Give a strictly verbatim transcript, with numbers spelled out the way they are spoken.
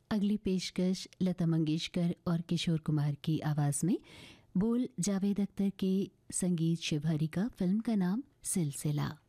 अगली पेशकश लता मंगेशकर और किशोर कुमार की आवाज़ में, बोल जावेद अख्तर के, संगीत शिव हरी का, फिल्म का नाम सिलसिला।